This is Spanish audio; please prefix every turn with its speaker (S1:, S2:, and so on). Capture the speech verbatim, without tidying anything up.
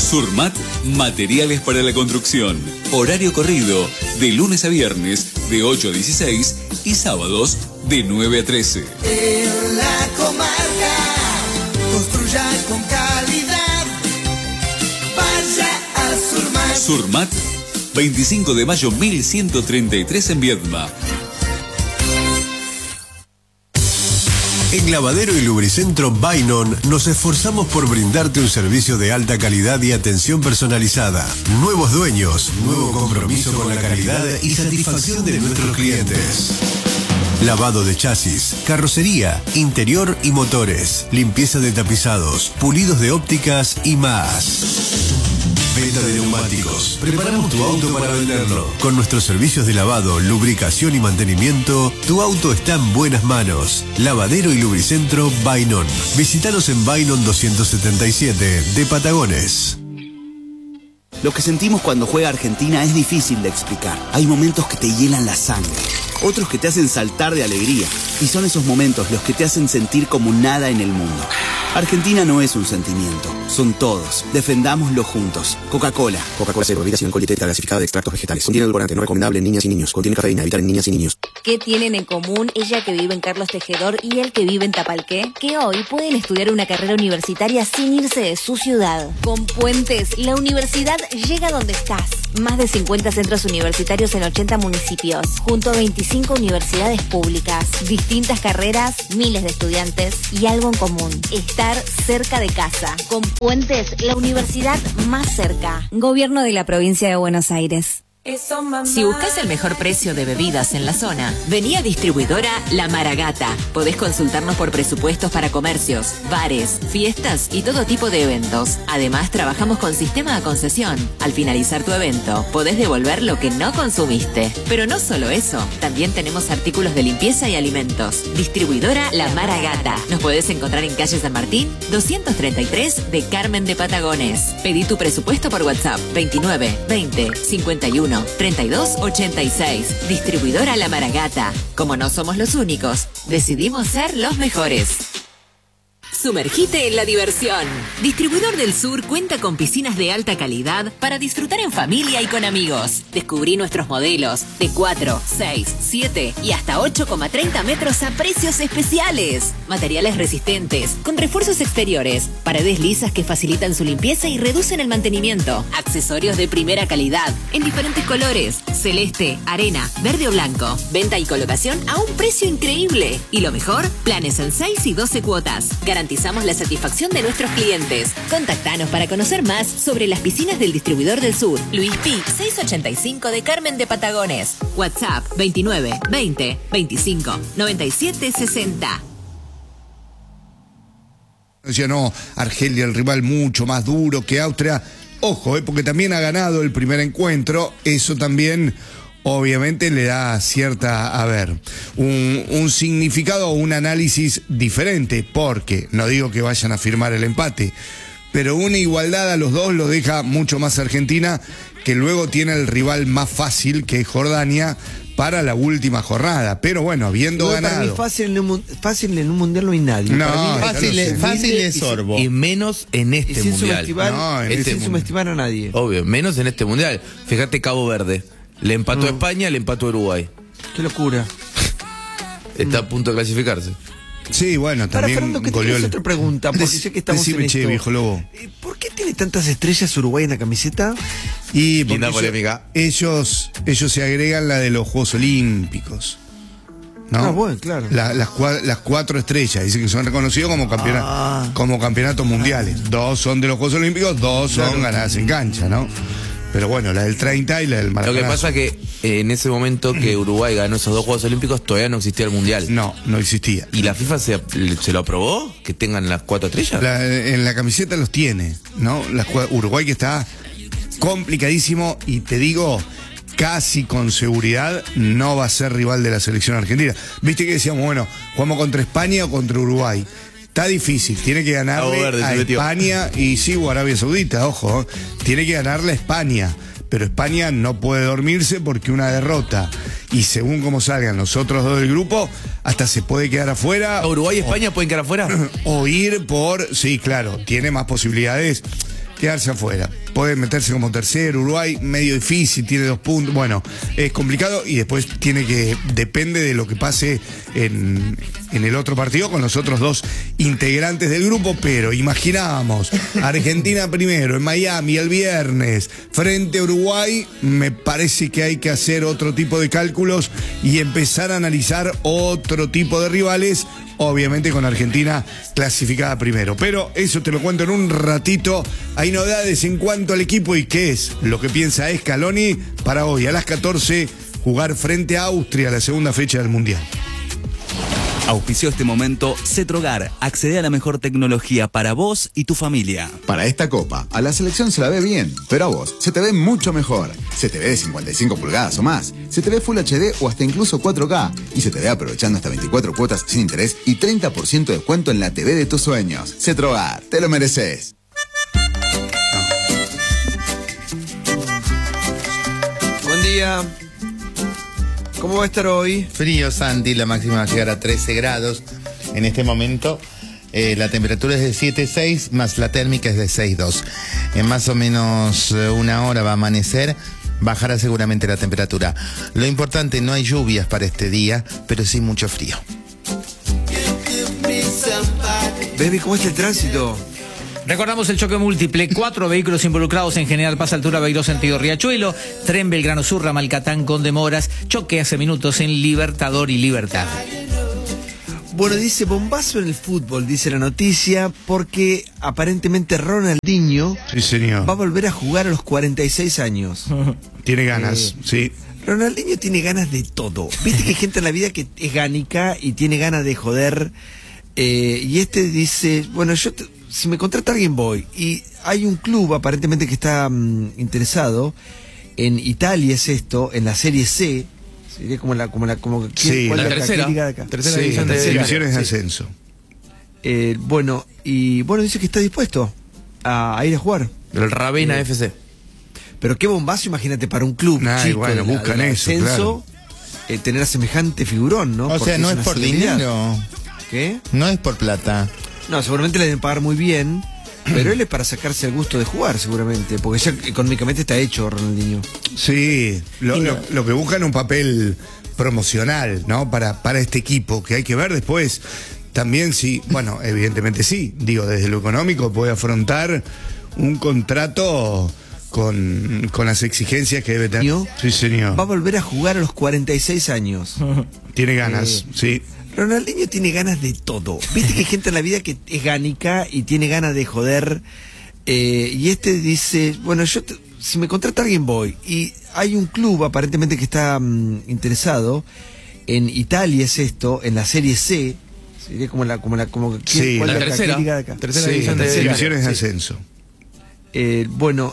S1: Surmat, materiales para la construcción. Horario corrido, de lunes a viernes, de ocho a dieciséis y sábados, de nueve a trece.
S2: En la comarca, construya con calidad. Vaya a Surmat.
S1: Surmat, veinticinco de mayo mil ciento treinta y tres en Viedma.
S3: En Lavadero y Lubricentro Bainon nos esforzamos por brindarte un servicio de alta calidad y atención personalizada. Nuevos dueños, nuevo compromiso con la calidad y satisfacción de nuestros clientes. Lavado de chasis, carrocería, interior y motores, limpieza de tapizados, pulidos de ópticas y más. Venta de neumáticos. Preparamos tu auto para venderlo. Con nuestros servicios de lavado, lubricación y mantenimiento, tu auto está en buenas manos. Lavadero y Lubricentro Bainon. Visítanos en Bainon doscientos setenta y siete de Patagones.
S4: Lo que sentimos cuando juega Argentina es difícil de explicar. Hay momentos que te hielan la sangre, otros que te hacen saltar de alegría. Y son esos momentos los que te hacen sentir como nada en el mundo. Argentina no es un sentimiento, son todos. Defendámoslo juntos. Coca-Cola.
S5: Coca-Cola cero, bebida sin alcohol, dietética gasificada de extractos vegetales. Contiene edulcorante, no recomendable en niñas y niños. Contiene cafeína, evitar en niñas y niños.
S6: ¿Qué tienen en común ella que vive en Carlos Tejedor y él que vive en Tapalqué? Que hoy pueden estudiar una carrera universitaria sin irse de su ciudad. Con Puentes, la universidad llega donde estás. Más de cincuenta centros universitarios en ochenta municipios, junto a veinticinco universidades públicas. Distintas carreras, miles de estudiantes y algo en común: estar cerca de casa. Con Puentes, la universidad más cerca. Gobierno de la Provincia de Buenos Aires.
S7: Si buscas el mejor precio de bebidas en la zona, vení a Distribuidora La Maragata. Podés consultarnos por presupuestos para comercios, bares, fiestas y todo tipo de eventos. Además, trabajamos con sistema de concesión. Al finalizar tu evento, podés devolver lo que no consumiste. Pero no solo eso, también tenemos artículos de limpieza y alimentos. Distribuidora La Maragata. Nos podés encontrar en calle San Martín, doscientos treinta y tres de Carmen de Patagones. Pedí tu presupuesto por WhatsApp veintinueve veinte cincuenta y uno treinta y dos ochenta y seis. Distribuidora La Maragata. Como no somos los únicos, decidimos ser los mejores. Sumergite en la diversión. Distribuidor del Sur cuenta con piscinas de alta calidad para disfrutar en familia y con amigos. Descubrí nuestros modelos de cuatro, seis, siete y hasta ocho coma treinta metros a precios especiales. Materiales resistentes, con refuerzos exteriores, paredes lisas que facilitan su limpieza y reducen el mantenimiento. Accesorios de primera calidad, en diferentes colores: celeste, arena, verde o blanco. Venta y colocación a un precio increíble. Y lo mejor, planes en seis y doce cuotas. Garantizamos la satisfacción de nuestros clientes. Contactanos para conocer más sobre las piscinas del Distribuidor del Sur. Luis Pi, seiscientos ochenta y cinco de Carmen de Patagones. WhatsApp veintinueve veinte veinticinco noventa y siete sesenta.
S8: No, Argelia, el rival mucho más duro que Austria. Ojo, eh, porque también ha ganado el primer encuentro. Eso también obviamente le da cierta, a ver, un, un significado o un análisis diferente, porque no digo que vayan a firmar el empate, pero una igualdad a los dos lo deja mucho más Argentina, que luego tiene el rival más fácil, que es Jordania, para la última jornada. Pero bueno, habiendo
S9: no,
S8: ganado.
S9: Para mí fácil en, un, fácil en un mundial no hay nadie.
S8: No,
S9: para mí
S10: fácil, es, fácil es Sorbo.
S11: Y menos en este
S9: y sin
S11: mundial.
S9: Subestimar,
S8: no, en
S9: este
S8: sin
S9: subestimar a nadie.
S11: Obvio, menos en este mundial. Fíjate Cabo Verde. Le empató a España, le empató a Uruguay.
S9: Qué locura.
S11: Está a punto de clasificarse.
S8: Sí, bueno, también.
S9: Para Fernando, que te
S8: el...
S9: otra pregunta, porque
S8: Dec
S9: sé que estamos
S8: decime,
S9: en
S8: che,
S9: esto.
S8: viejo lobo.
S9: ¿Por qué tiene tantas estrellas Uruguay en la camiseta?
S8: Y
S11: linda polémica.
S8: Ellos, ellos se agregan la de los Juegos Olímpicos, ¿no?
S9: Ah, bueno, claro.
S8: La, las, las cuatro estrellas, dicen que son reconocidos como, campeona,
S9: ah.
S8: como campeonatos mundiales. Ah. Dos son de los Juegos Olímpicos, dos son claro. ganadas en cancha, ¿no? Pero bueno, la del treinta y la del Maracaná.
S11: Lo que pasa es que eh, en ese momento que Uruguay ganó esos dos Juegos Olímpicos, todavía no existía el Mundial.
S8: No, no existía.
S11: ¿Y la FIFA se, se lo aprobó? ¿Que tengan las cuatro estrellas?
S8: La, en la camiseta los tiene, ¿no? La, Uruguay, que está complicadísimo, y te digo, casi con seguridad no va a ser rival de la selección argentina. Viste que decíamos, bueno, ¿jugamos contra España o contra Uruguay? Está difícil, tiene que ganarle verde, a España y sí, o Arabia Saudita, ojo, tiene que ganarle a España, pero España no puede dormirse porque una derrota, y según cómo salgan los otros dos del grupo, hasta se puede quedar afuera.
S11: ¿Uruguay y España
S8: o,
S11: pueden quedar afuera?
S8: O ir por, sí, claro, tiene más posibilidades. quedarse afuera. Puede meterse como tercero. Uruguay, medio difícil, tiene dos puntos. Bueno, es complicado y después tiene que, depende de lo que pase en, en el otro partido con los otros dos integrantes del grupo, pero imaginábamos Argentina primero en Miami el viernes frente a Uruguay. Me parece que hay que hacer otro tipo de cálculos y empezar a analizar otro tipo de rivales, obviamente con Argentina clasificada primero. Pero eso te lo cuento en un ratito. Hay novedades en cuanto al equipo y qué es lo que piensa Scaloni para hoy a las catorce jugar frente a Austria la segunda fecha del Mundial.
S12: Auspició este momento Cetrogar. Accede a la mejor tecnología para vos y tu familia.
S13: Para esta copa, a la selección se la ve bien, pero a vos se te ve mucho mejor. Se te ve de cincuenta y cinco pulgadas o más. Se te ve Full H D o hasta incluso cuatro K. Y se te ve aprovechando hasta veinticuatro cuotas sin interés y treinta por ciento de descuento en la T V de tus sueños. Cetrogar, te lo mereces.
S9: Buen día. ¿Cómo va a estar hoy?
S10: Frío, Santi, la máxima va a llegar a trece grados. En este momento eh, la temperatura es de siete seis, más la térmica es de seis dos. En más o menos eh, una hora va a amanecer, bajará seguramente la temperatura. Lo importante, no hay lluvias para este día, pero sí mucho frío.
S9: Baby, ¿cómo está el tránsito?
S14: Recordamos el choque múltiple, cuatro vehículos involucrados en General Paz Altura Beiró sentido Riachuelo, tren Belgrano Sur, ramal Catán con demoras, choque hace minutos en Libertador y Libertad.
S9: Bueno, dice bombazo en el fútbol, dice la noticia, porque aparentemente Ronaldinho
S8: sí, señor.
S9: va a volver a jugar a los cuarenta y seis años.
S8: Tiene ganas, eh, sí.
S9: Ronaldinho tiene ganas de todo. Viste que hay gente en la vida que es gánica y tiene ganas de joder. Eh, y este dice, bueno, yo te, si me contrata alguien voy. Y hay un club aparentemente que está um, interesado en Italia, es esto, en la Serie C. Sería como la, como la, como
S8: sí,
S9: ¿cuál
S8: la
S9: es
S8: tercera,
S9: liga de acá?
S8: tercera sí, división de divisiones de ascenso.
S9: Eh, bueno, y bueno, dice que está dispuesto a, a ir a jugar.
S11: El Ravenna
S9: eh,
S11: F C.
S9: Pero qué bombazo, imagínate, para un club
S8: nah,
S9: chico
S8: bueno,
S9: de la,
S8: buscan
S9: de la
S8: eso,
S9: ascenso,
S8: claro.
S9: eh, tener a semejante figurón, ¿no?
S10: O
S9: Porque
S10: sea, no es,
S9: es
S10: por
S9: celebridad.
S10: dinero.
S9: ¿Qué?
S10: No es por plata.
S9: No, seguramente le deben pagar muy bien, pero él es para sacarse el gusto de jugar, seguramente, porque ya económicamente está hecho Ronaldinho.
S8: Sí, lo,
S9: no.
S8: lo, lo que buscan es un papel promocional, ¿no? Para, para este equipo, que hay que ver después también si, bueno, evidentemente sí, digo, desde lo económico puede afrontar un contrato con, con las exigencias que debe tener. Sí, señor.
S9: Va a volver a jugar a los cuarenta y seis años.
S8: Tiene ganas,
S9: eh,
S8: sí.
S9: Ronaldinho tiene ganas de todo. Viste que hay gente en la vida que es gánica y tiene ganas de joder. Eh, y este dice, bueno, yo te, si me contrata alguien voy. Y hay un club aparentemente que está um, interesado en Italia, es esto, en la Serie C. Sería como la, como la, como
S8: sí,
S9: ¿cuál
S8: la
S9: es
S11: tercera,
S9: liga de acá?
S11: tercera
S8: sí,
S11: división de
S8: divisiones de
S9: sí.
S8: ascenso.
S9: Eh, bueno,